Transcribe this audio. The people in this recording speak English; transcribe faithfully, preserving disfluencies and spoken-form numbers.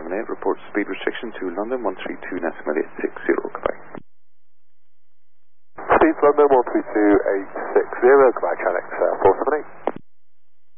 seven eight, report speed restriction to London one three two decimal eight six zero, goodbye. Speed London one three two eight six zero, goodbye, Chan X L.